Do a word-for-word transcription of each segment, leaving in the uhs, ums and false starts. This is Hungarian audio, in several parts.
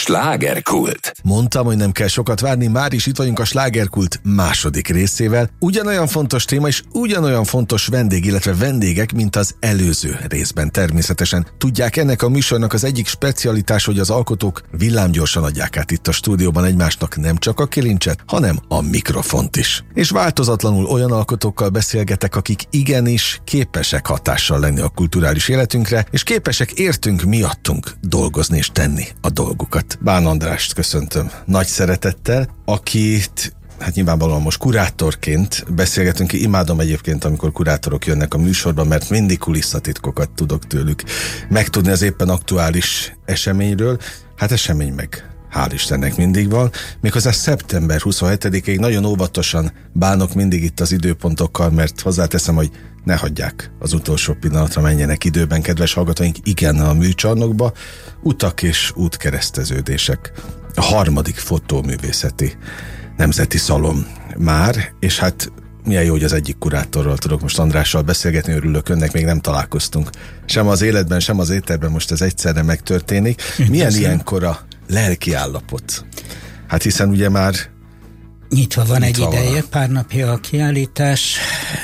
Slágerkult. Mondtam, hogy nem kell sokat várni, már is itt vagyunk a Slágerkult második részével. Ugyanolyan fontos téma és ugyanolyan fontos vendég, illetve vendégek, mint az előző részben. Természetesen tudják, ennek a műsornak az egyik specialitás, hogy az alkotók villámgyorsan adják át itt a stúdióban egymásnak nem csak a kilincset, hanem a mikrofont is. És változatlanul olyan alkotókkal beszélgetek, akik igenis képesek hatással lenni a kulturális életünkre, és képesek értünk miattunk dolgozni és tenni a dolgukat. Bán Andrást köszöntöm nagy szeretettel, akit hát nyilvánvalóan most kurátorként beszélgetünk, imádom egyébként, amikor kurátorok jönnek a műsorba, mert mindig kulisszatitkokat tudok tőlük megtudni az éppen aktuális eseményről. Hát esemény meg hál' Istennek mindig van, méghozzá szeptember huszonhetedikéig nagyon óvatosan bánok mindig itt az időpontokkal, mert hozzáteszem, hogy ne hagyják az utolsó pillanatra, menjenek időben, kedves hallgatóink, igen, a műcsarnokba, utak és útkereszteződések. A harmadik fotóművészeti nemzeti szalon már, és hát milyen jó, hogy az egyik kurátorral tudok most Andrással beszélgetni, örülök önnek, még nem találkoztunk. Sem az életben, sem az éterben, most ez egyszerre megtörténik. Milyen Köszönöm. Ilyenkor a lelki állapot? Hát hiszen ugye már nyitva van nyitva egy ideje, van. pár napja a kiállítás.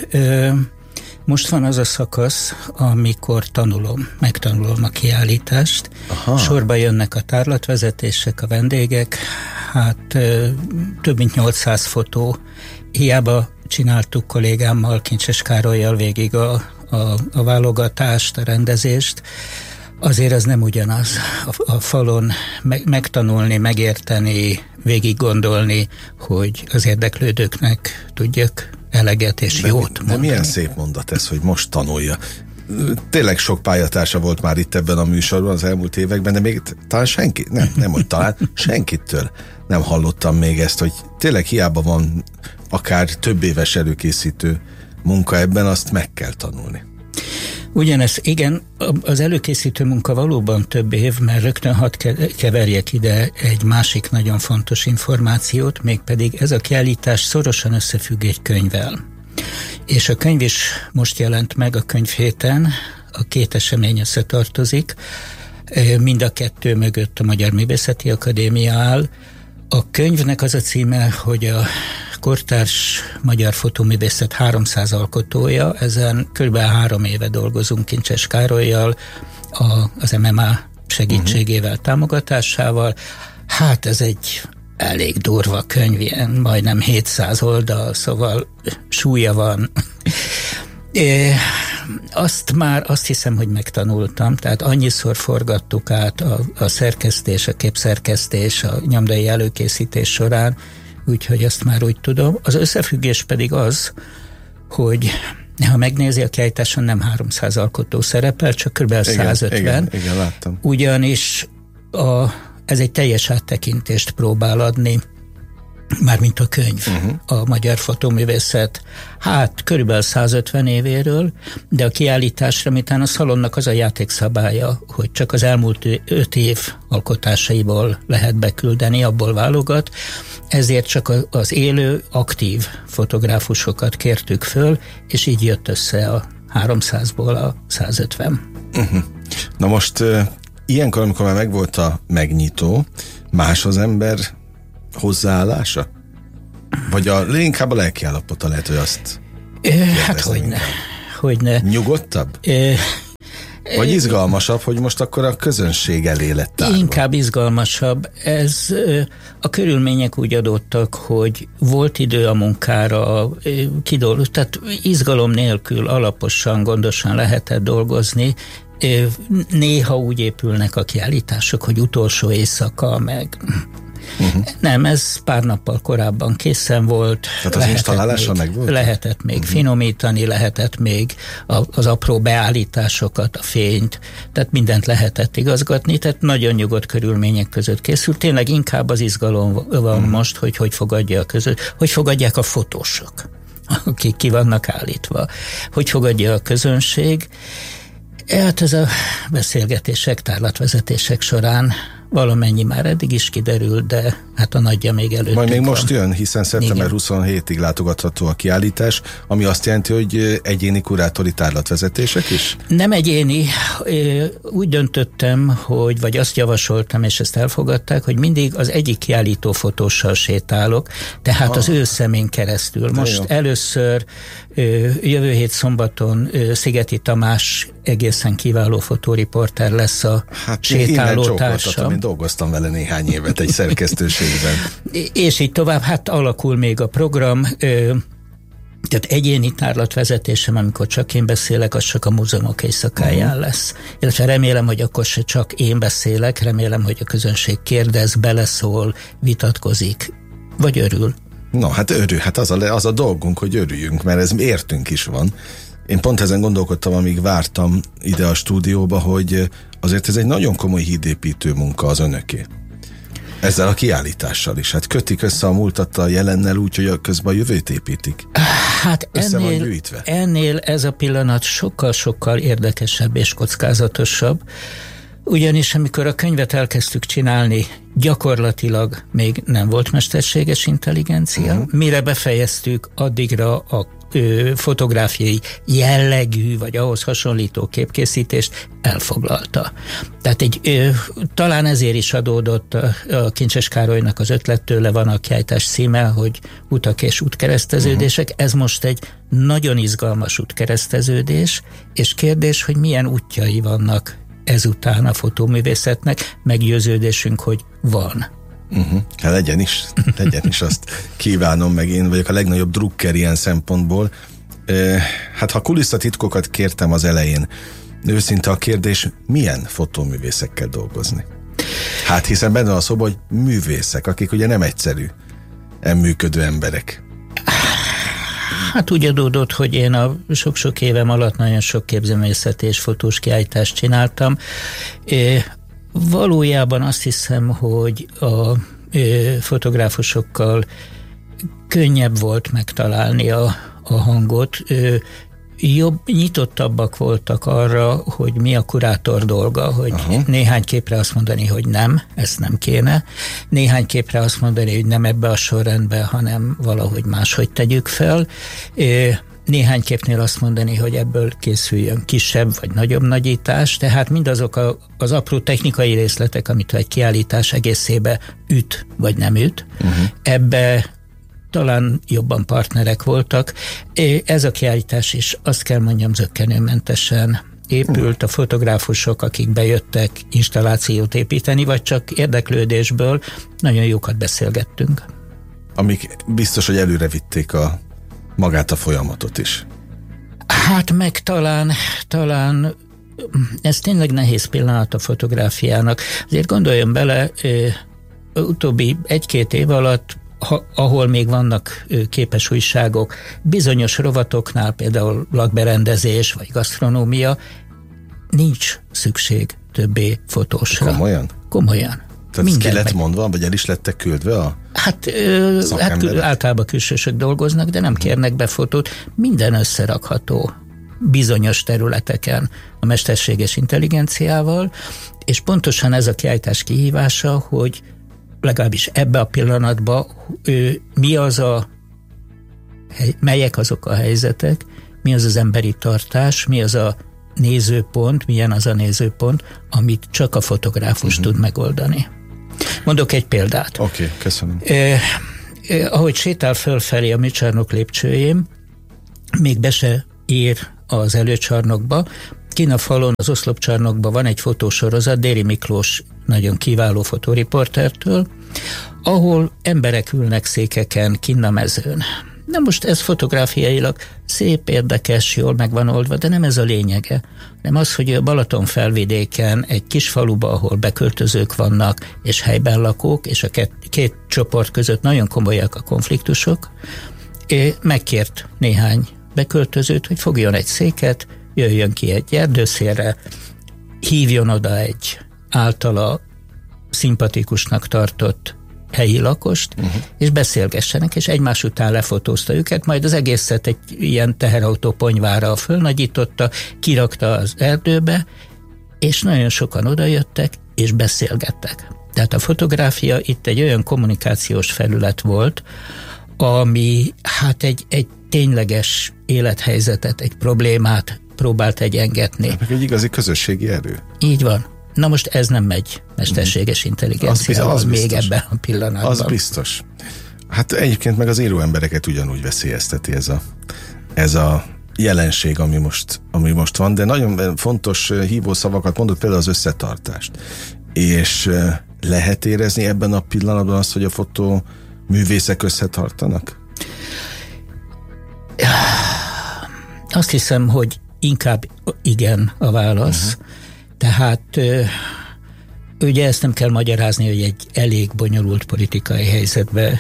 Ö, most van az a szakasz, amikor tanulom, megtanulom a kiállítást. Aha. Sorba jönnek a tárlatvezetések, a vendégek, hát ö, több mint nyolcszáz fotó. Hiába csináltuk kollégámmal, Kincses Károllyal végig a, a, a válogatást, a rendezést. Azért ez nem ugyanaz. A, a falon me, megtanulni, megérteni, végig gondolni, hogy az érdeklődőknek tudjak eleget és de, jót mondani. De milyen szép mondat ez, hogy most tanulja. Tényleg sok pályatársa volt már itt ebben a műsorban az elmúlt években, de még talán senki, nem, nem hogy talán senkitől nem hallottam még ezt, hogy tényleg hiába van akár több éves előkészítő munka ebben, azt meg kell tanulni. Ugyanez, igen, az előkészítő munka valóban több év, mert rögtön hadd keverjek ide egy másik nagyon fontos információt, mégpedig ez a kiállítás szorosan összefügg egy könyvvel. És a könyv is most jelent meg a könyvhéten, a két esemény összetartozik, mind a kettő mögött a Magyar Művészeti Akadémia áll. A könyvnek az a címe, hogy a kortárs magyar fotóművészet háromszáz alkotója, ezen kb. három éve dolgozunk Kincses Károllyal, a, az em em á segítségével, uh-huh. támogatásával. Hát ez egy elég durva könyv, ilyen majdnem hétszáz oldal, szóval súlya van. É, azt már azt hiszem, hogy megtanultam, tehát annyiszor forgattuk át a, a szerkesztés, a képszerkesztés, a nyomdai előkészítés során, úgyhogy ezt már úgy tudom. Az összefüggés pedig az, hogy ha megnézi a kiállításon, nem háromszáz alkotó szerepel, csak kb. százötven. Igen, igen, láttam. Ugyanis a, ez egy teljes áttekintést próbál adni, mármint a könyv, uh-huh. a magyar fotóművészet, hát körülbelül százötven évéről, de a kiállításra, miután a szalonnak az a játékszabálya, hogy csak az elmúlt öt év alkotásaiból lehet beküldeni, abból válogat, ezért csak az élő, aktív fotográfusokat kértük föl, és így jött össze a háromszázból a százötven. Uh-huh. Na most uh, ilyenkor, amikor már megvolt a megnyitó, más az ember hozzáállása? Vagy a, inkább a lelkiállapota lehet, hogy azt e, hát hogyne, hogyne. Nyugodtabb? E, Vagy izgalmasabb, hogy most akkor a közönség elé lett tárva? Inkább izgalmasabb. Ez a körülmények úgy adottak, hogy volt idő a munkára, kidolgozni, tehát izgalom nélkül alaposan, gondosan lehetett dolgozni. Néha úgy épülnek a kiállítások, hogy utolsó éjszaka, meg Uh-huh. nem, ez pár nappal korábban készen volt. Tehát az installálása meg volt? Lehetett még uh-huh. finomítani, lehetett még az apró beállításokat, a fényt, tehát mindent lehetett igazgatni, tehát nagyon nyugodt körülmények között készült. Tényleg inkább az izgalom van uh-huh. most, hogy hogy fogadja a között, hogy fogadják a fotósok, akik ki vannak állítva, hogy fogadja a közönség. Hát ez a beszélgetések, tárlatvezetések során valamennyi már eddig is kiderült, de hát a nagyja még előttünk Majd még van. most jön, hiszen szeptember huszonhetedikéig látogatható a kiállítás, ami azt jelenti, hogy egyéni kurátori tárlatvezetések is? Nem egyéni. Úgy döntöttem, hogy, vagy azt javasoltam, és ezt elfogadták, hogy mindig az egyik kiállító fotóssal sétálok, tehát ah, az ő szemén keresztül. Most először jövő hét szombaton Szigeti Tamás egészen kiváló fotóriporter lesz a hát sétálótársam. Én dolgoztam vele néhány évet egy szerkesztőségben. És így tovább, hát alakul még a program, tehát egyéni tárlatvezetésem, amikor csak én beszélek, az csak a múzeumok éjszakáján uh-huh. lesz. Illetve remélem, hogy akkor se csak én beszélek, remélem, hogy a közönség kérdez, beleszól, vitatkozik, vagy örül. No, hát örül, hát az a, az a dolgunk, hogy örüljünk, mert ez értünk is van. Én pont ezen gondolkodtam, amíg vártam ide a stúdióba, hogy azért ez egy nagyon komoly hídépítő munka az önöké. Ezzel a kiállítással is. Hát kötik össze a múltat a jelennel úgy, hogy közben a jövőt építik. Hát ennél, ennél ez a pillanat sokkal-sokkal érdekesebb és kockázatosabb. Ugyanis amikor a könyvet elkezdtük csinálni, gyakorlatilag még nem volt mesterséges intelligencia. Uh-huh. Mire befejeztük, addigra a ö, fotográfiai jellegű, vagy ahhoz hasonlító képkészítést elfoglalta. Tehát egy, ö, talán ezért is adódott a, a Kincses Károlynak az ötlet, tőle van a kiállítás címe, hogy utak és útkereszteződések. Uh-huh. Ez most egy nagyon izgalmas útkereszteződés, és kérdés, hogy milyen útjai vannak ezután a fotóművészetnek, meggyőződésünk, hogy van. Uh-huh. Hát legyen is, legyen is, azt kívánom, meg én vagyok a legnagyobb drukker ilyen szempontból. E, hát ha kulisszatitkokat kértem az elején, őszinte a kérdés, milyen fotóművészekkel dolgozni? Hát hiszen benne a szoba, hogy művészek, akik ugye nem egyszerű, nem működő emberek. Hát úgy adódott, hogy én a sok-sok évem alatt nagyon sok képzőművészeti és fotós kiállítást csináltam. É, valójában azt hiszem, hogy a é, fotográfusokkal könnyebb volt megtalálni a, a hangot. É, jobb, nyitottabbak voltak arra, hogy mi a kurátor dolga, hogy Aha. néhány képre azt mondani, hogy nem, ezt nem kéne, néhány képre azt mondani, hogy nem ebbe a sorrendbe, hanem valahogy máshogy tegyük fel, néhány képnél azt mondani, hogy ebből készüljön kisebb vagy nagyobb nagyítás, tehát mindazok a, az apró technikai részletek, amit egy kiállítás egészébe üt vagy nem üt, uh-huh. ebbe talán jobban partnerek voltak. Ez a kiállítás is, azt kell mondjam, zökkenőmentesen épült. A fotográfusok, akik bejöttek installációt építeni, vagy csak érdeklődésből, nagyon jókat beszélgettünk. Amik biztos, hogy előre vitték a, magát a folyamatot is. Hát meg talán, talán ez tényleg nehéz pillanat a fotográfiának. Azért gondoljon bele, utóbbi egy-két év alatt, Ha, ahol még vannak képes újságok, bizonyos rovatoknál, például lakberendezés vagy gasztronómia, nincs szükség többé fotósra. Komolyan? Komolyan. Tehát ez ki lett mondva, vagy el is lettek küldve a Hát, ö, hát általában külsősök dolgoznak, de nem kérnek be fotót. Minden összerakható bizonyos területeken a mesterséges intelligenciával, és pontosan ez a kiállítás kihívása, hogy legalábbis ebbe a pillanatban ő, mi az a, melyek azok a helyzetek, mi az az emberi tartás, mi az a nézőpont, milyen az a nézőpont, amit csak a fotográfus uh-huh. tud megoldani. Mondok egy példát. Oké, okay, köszönöm. Eh, eh, ahogy sétál fölfelé a műcsarnok lépcsőjén, még be se ér az előcsarnokba, kinn a falon, az oszlopcsarnokban van egy fotósorozat, Déri Miklós nagyon kiváló fotóriportertől, ahol emberek ülnek székeken kinn a mezőn. Na most ez fotográfiailag szép, érdekes, jól meg van oldva, de nem ez a lényege, hanem az, hogy a Balaton felvidéken egy kis faluba, ahol beköltözők vannak, és helyben lakók, és a két, két csoport között nagyon komolyak a konfliktusok, megkért néhány beköltözőt, hogy fogjon egy széket, jöjjön ki egy erdőszélre, hívjon oda egy általa szimpatikusnak tartott helyi lakost, uh-huh. és beszélgessenek, és egymás után lefotózta őket, majd az egészet egy ilyen teherautó ponyvára fölnagyította, kirakta az erdőbe, és nagyon sokan odajöttek, és beszélgettek. Tehát a fotográfia itt egy olyan kommunikációs felület volt, ami hát egy, egy tényleges élethelyzetet, egy problémát próbált egyengetni. Meg egy igazi közösségi erő. Így van. Na most ez nem megy mesterséges intelligencia, az, az még ebben a pillanatban. Az biztos. Hát egyébként meg az élő embereket ugyanúgy veszélyezteti ez a, ez a jelenség, ami most, ami most van, de nagyon fontos hívó szavakat mondott, például az összetartást. És lehet érezni ebben a pillanatban azt, hogy a fotó művészek összetartanak? Azt hiszem, hogy inkább igen a válasz. Uh-huh. Tehát ugye ezt nem kell magyarázni, hogy egy elég bonyolult politikai helyzetben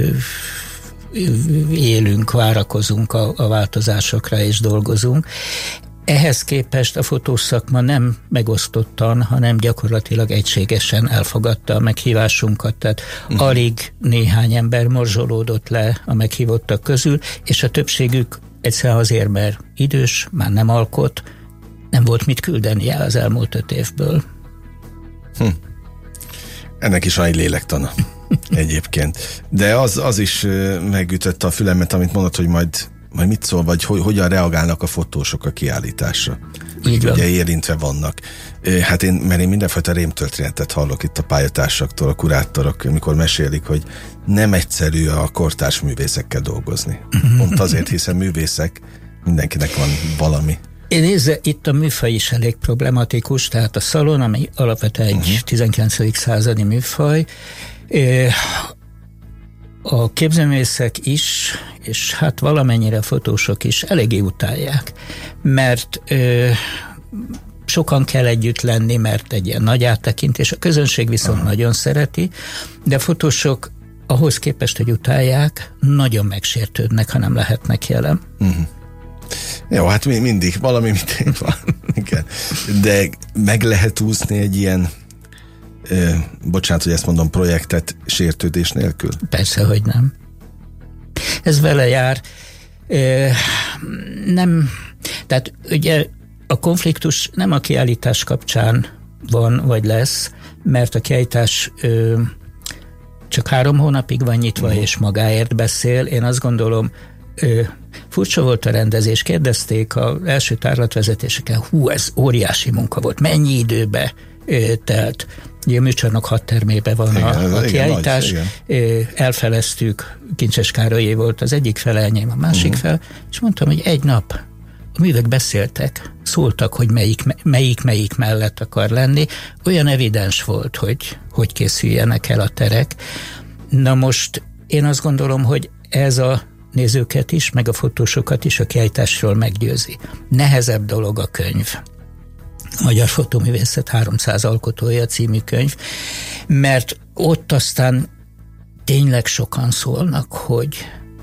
élünk, várakozunk a, a változásokra és dolgozunk. Ehhez képest a fotószakma nem megosztottan, hanem gyakorlatilag egységesen elfogadta a meghívásunkat, tehát uh-huh. alig néhány ember morzsolódott le a meghívottak közül, és a többségük egyszerűen azért, mert idős, már nem alkot, nem volt mit küldenie az elmúlt öt évből. Hm. Ennek is van egy lélektana egyébként. De az, az is megütötte a fülemet, amit mondod, hogy majd, majd mit szól, vagy hogy, hogyan reagálnak a fotósok a kiállításra. Így ugye érintve vannak. Hát én, mert én mindenfajta rémtörténetet hallok itt a pályatársaktól, a kurátorok, amikor mesélik, hogy nem egyszerű a kortárs művészekkel dolgozni. Pont azért, hiszen művészek, mindenkinek van valami. Én nézze, itt a műfaj is elég problematikus, tehát a szalon, ami alapvetően egy uh-huh. tizenkilencedik századi műfaj, a képzőművészek is, és hát valamennyire a fotósok is eléggé utálják, mert ö, sokan kell együtt lenni, mert egy ilyen nagy áttekintés, a közönség viszont uh-huh. nagyon szereti, de a fotósok ahhoz képest, hogy utálják, nagyon megsértődnek, ha nem lehetnek jelen. Uh-huh. Jó, hát mindig valami mit van. Igen. De meg lehet úszni egy ilyen ö, bocsánat, hogy ezt mondom, projektet sértődés nélkül? Persze, hogy nem. Ez vele jár. Ö, nem, tehát ugye a konfliktus nem a kiállítás kapcsán van, vagy lesz, mert a kiállítás ö, csak három hónapig van nyitva, uh-huh. és magáért beszél. Én azt gondolom, ö, furcsa volt a rendezés, kérdezték az első tárlatvezetéseken, hú, ez óriási munka volt, mennyi időbe ö, telt. Ugye a műcsarnok hat termében van igen, a, a kiállítás, igen, nagy, elfeleztük, Kincses Károlyé volt az egyik fele, enyém a másik uh-huh. fel, és mondtam, hogy egy nap a művek beszéltek, szóltak, hogy melyik, melyik melyik mellett akar lenni, olyan evidens volt, hogy hogy készüljenek el a terek. Na most én azt gondolom, hogy ez a nézőket is, meg a fotósokat is a kiállításról meggyőzi. Nehezebb dolog a könyv. A Magyar Fotóművészet háromszáz alkotója című könyv, mert ott aztán tényleg sokan szólnak, hogy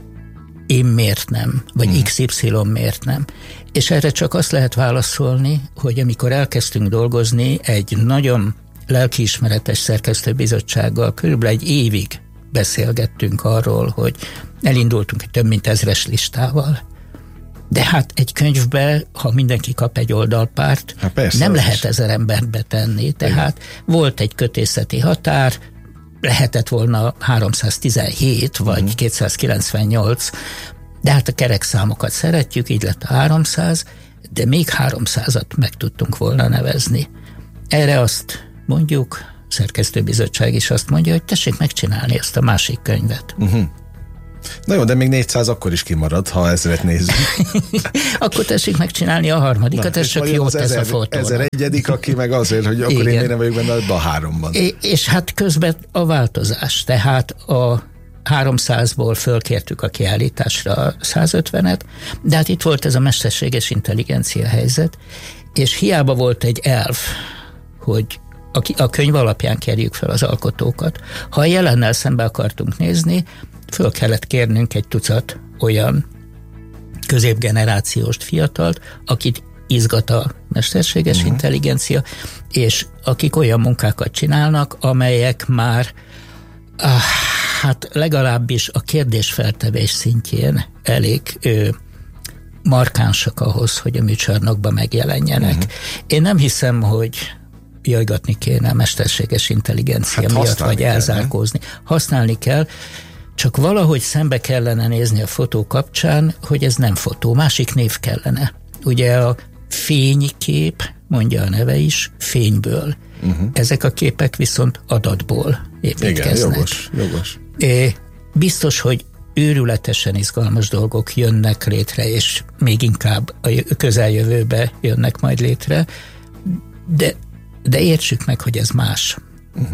én miért nem, vagy hmm. iksz ipszilon miért nem. És erre csak azt lehet válaszolni, hogy amikor elkezdtünk dolgozni, egy nagyon lelkiismeretes szerkesztőbizottsággal körülbelül egy évig beszélgettünk arról, hogy elindultunk egy több mint ezres listával. De hát egy könyvbe, ha mindenki kap egy oldalpárt, hát persze, nem lehet is ezer embert betenni. Tehát igen, volt egy kötészeti határ, lehetett volna háromszáztizenhét vagy uh-huh. kétszázkilencvennyolc, de hát a kerekszámokat szeretjük, így lett a háromszáz, de még háromszázat meg tudtunk volna nevezni. Erre azt mondjuk, a szerkesztőbizottság is azt mondja, hogy tessék megcsinálni ezt a másik könyvet. Uh-huh. Na jó, de még négyszáz akkor is kimarad, ha ezret nézzük. Akkor tessék megcsinálni a harmadikat, ez csak jó tesz a fotónak. Ezer egyedik, aki meg azért, hogy akkor igen, én miért nem vagyok benne abban a háromban. É, és hát közben a változás, tehát a háromszázból fölkértük a kiállításra a százötvenet, de hát itt volt ez a mesterséges intelligencia helyzet, és hiába volt egy elv, hogy a könyv alapján kérjük fel az alkotókat. Ha a jelennel szembe akartunk nézni, föl kellett kérnünk egy tucat olyan középgenerációs fiatalt, akit izgat a mesterséges uh-huh. intelligencia, és akik olyan munkákat csinálnak, amelyek már ah, hát legalábbis a kérdésfeltevés szintjén elég ö, markánsak ahhoz, hogy a műcsarnokban megjelenjenek. Uh-huh. Én nem hiszem, hogy jajgatni kéne a mesterséges intelligencia hát miatt, vagy kell, elzárkózni. Nem? Használni kell, csak valahogy szembe kellene nézni a fotó kapcsán, hogy ez nem fotó, másik név kellene. Ugye a fénykép, mondja a neve is, fényből. Uh-huh. Ezek a képek viszont adatból építkeznek. Igen, jogos, jogos. É, biztos, hogy őrületesen izgalmas dolgok jönnek létre, és még inkább a közeljövőbe jönnek majd létre, de, de értsük meg, hogy ez más. Uh-huh.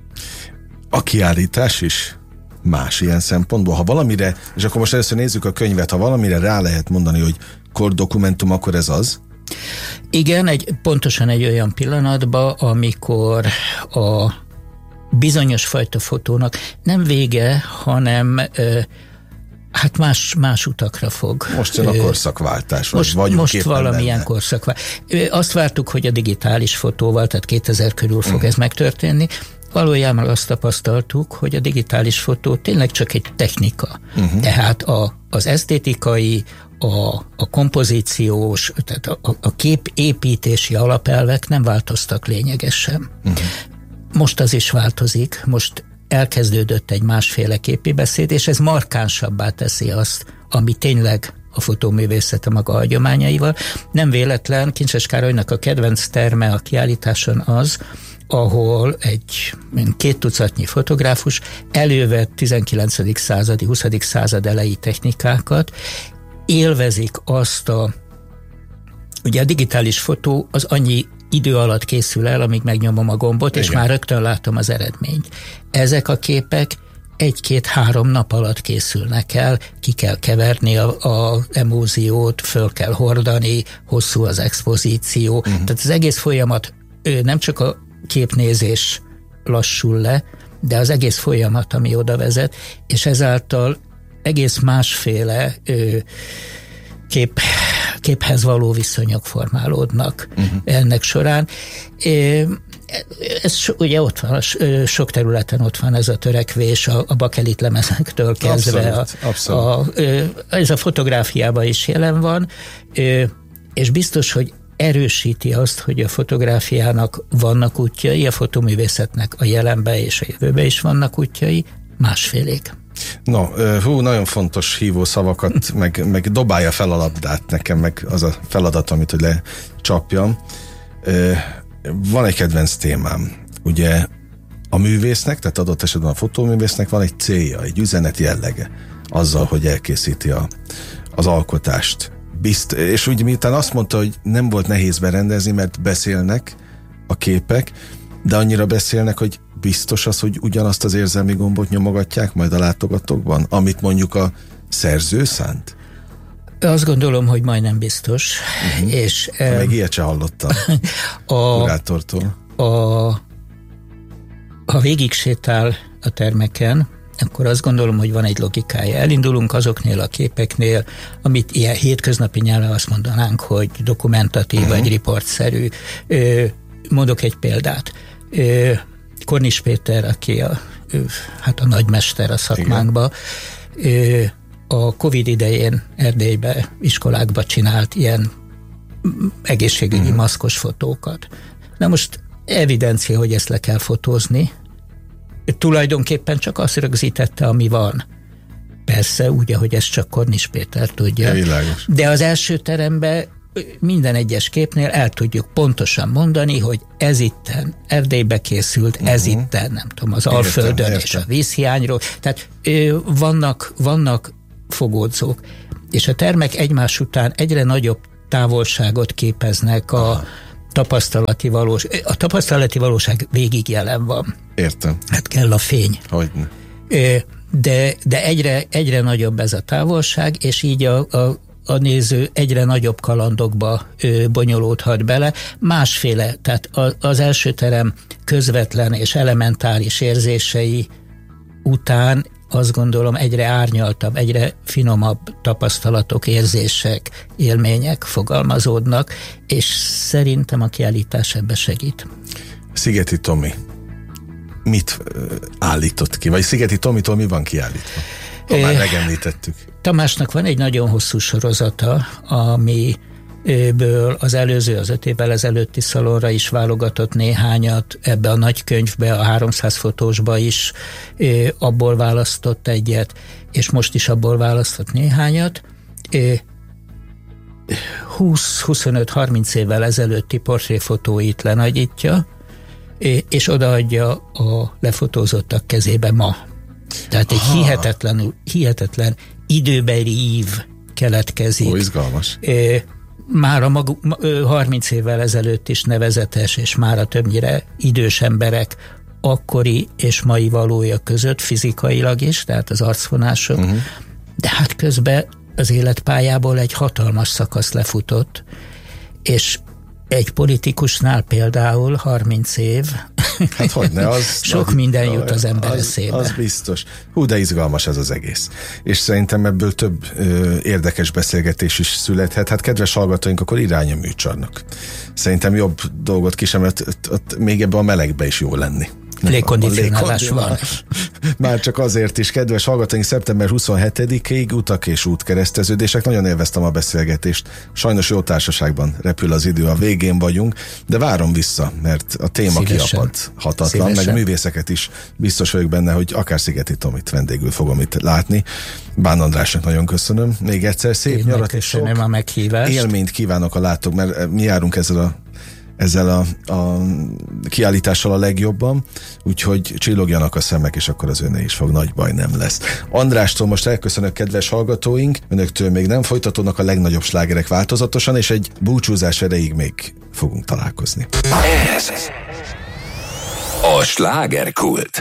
A kiállítás is más ilyen szempontból. Ha valamire, és akkor most először nézzük a könyvet, ha valamire rá lehet mondani, hogy kordokumentum, akkor ez az? Igen, egy, pontosan egy olyan pillanatban, amikor a bizonyos fajta fotónak nem vége, hanem ö, hát más, más utakra fog. Most jön a korszakváltás, vagy most, vagyunk most valamilyen korszakváltás. Azt vártuk, hogy a digitális fotóval, tehát kétezer körül fog uh-huh. ez megtörténni. Valójában azt tapasztaltuk, hogy a digitális fotó tényleg csak egy technika. Uh-huh. Tehát a, az esztétikai, a, a kompozíciós, tehát a, a képépítési alapelvek nem változtak lényegesen. Uh-huh. Most az is változik, most elkezdődött egy másféle képibeszéd, és ez markánsabbá teszi azt, ami tényleg a fotóművészet a maga hagyományaival. Nem véletlen, Kincses Károlynak a kedvenc terme a kiállításon az, ahol egy két tucatnyi fotográfus elővett tizenkilencedik századi, huszadik század elejé technikákat, élvezik azt a, ugye a digitális fotó az annyi idő alatt készül el, amíg megnyomom a gombot, igen, és már rögtön látom az eredményt. Ezek a képek egy-két-három nap alatt készülnek el, ki kell keverni a, a emóziót, föl kell hordani, hosszú az expozíció. Uh-huh. Tehát az egész folyamat nem csak a képnézés lassul le, de az egész folyamat, ami oda vezet, és ezáltal egész másféle ö, kép, képhez való viszonyok formálódnak uh-huh. ennek során. Ez ugye ott van, sok területen ott van ez a törekvés, a, a bakelit lemezektől kezdve. Abszolút, a, abszolút. A, ez a fotográfiában is jelen van, és biztos, hogy erősíti azt, hogy a fotográfiának vannak útjai, a fotoművészetnek a jelenben és a jövőben is vannak útjai, másfélék. No, hú, nagyon fontos hívó szavakat, meg, meg dobálja fel a labdát nekem, meg az a feladat, amit hogy lecsapjam. Van egy kedvenc témám. Ugye a művésznek, tehát adott esetben a fotóművésznek van egy célja, egy üzenet jellege azzal, hogy elkészíti a, az alkotást. Bizt, és úgy miután azt mondta, hogy nem volt nehéz berendezni, mert beszélnek a képek, de annyira beszélnek, hogy biztos az, hogy ugyanazt az érzelmi gombot nyomogatják majd a látogatókban, amit mondjuk a szerző szánt? Azt gondolom, hogy majdnem biztos. Uh-huh. És, ha um, meg ilyet se hallottam a kurátortól. A, ha végig sétál a termeken, akkor azt gondolom, hogy van egy logikája. Elindulunk azoknél a képeknél, amit ilyen hétköznapi nyelven azt mondanánk, hogy dokumentatív uh-huh. vagy riportszerű. Mondok egy példát. Kornis Péter, aki a, hát a nagymester a szakmánkba, igen, a Covid idején Erdélybe, iskolákba csinált ilyen egészségügyi uh-huh. maszkos fotókat. Na most evidencia, hogy ezt le kell fotózni. Tulajdonképpen csak azt rögzítette, ami van. Persze, úgy, ahogy ezt csak Kornis Péter tudja. De az első teremben minden egyes képnél el tudjuk pontosan mondani, hogy ez itten Erdélybe készült, uh-huh. ez itten, nem tudom, az értem, Alföldön értem. És a vízhiányról. Tehát ö, vannak, vannak fogódzók, és a termek egymás után egyre nagyobb távolságot képeznek a Aha. tapasztalati valóság. A tapasztalati valóság végig jelen van. Értem. Hát kell a fény. Hogyne. De, de egyre, egyre nagyobb ez a távolság, és így a, a, a néző egyre nagyobb kalandokba bonyolódhat bele. Másféle, tehát az első terem közvetlen és elementáris érzései után azt gondolom egyre árnyaltabb, egyre finomabb tapasztalatok, érzések, élmények fogalmazódnak, és szerintem a kiállítás ebbe segít. Szigeti Tomi mit állított ki? Vagy Szigeti Tomitól mi van kiállítva? Ha már megemlítettük. Tamásnak van egy nagyon hosszú sorozata, ami ből az előző, az öt évvel ezelőtti szalonra is válogatott néhányat, ebbe a nagy könyvbe, a háromszáz fotósba is abból választott egyet, és most is abból választott néhányat. húsz-huszonöt-harminc évvel ezelőtti portréfotóit lenagyítja, és odaadja a lefotózottak kezébe ma. Tehát egy hihetetlen, hihetetlen időbeli ív keletkezik. Ó, izgalmas. Már a maguk, harminc évvel ezelőtt is nevezetes, és már a többnyire idős emberek akkori és mai valója között fizikailag is, tehát az arcvonások, uh-huh. de hát közben az életpályából egy hatalmas szakasz lefutott, és egy politikusnál például harminc év, hát hogyne, az sok minden jut az ember az, eszébe. Az biztos. Hú, de izgalmas ez az egész. És szerintem ebből több ö, érdekes beszélgetés is születhet. Hát kedves hallgatóink, akkor irány a műcsarnok. Szerintem jobb dolgot ki sem, ott, ott, ott még ebbe a melegbe is jó lenni. Légkondicionálás van. Már csak azért is, kedves hallgatóink, szeptember huszonhetedikéig utak és útkereszteződések. Nagyon élveztem a beszélgetést. Sajnos jó társaságban repül az idő, a végén vagyunk, de várom vissza, mert a téma kiapad hatatlan, Szívesen. Meg a művészeket is biztos vagyok benne, hogy akár Szigeti Tomit vendégül fogom itt látni. Bán Andrásnak nagyon köszönöm. Még egyszer szép Én nyarat és sok a meghívást. Élményt kívánok a látók, mert mi járunk ezzel a ezzel a, a kiállítással a legjobban, úgyhogy csillogjanak a szemek, és akkor az öné is fog, nagy baj nem lesz. Andrástól most elköszönök, kedves hallgatóink, önöktől még nem folytatódnak a legnagyobb slágerek változatosan, és egy búcsúzás erejéig még fogunk találkozni. Ez a Slágerkult.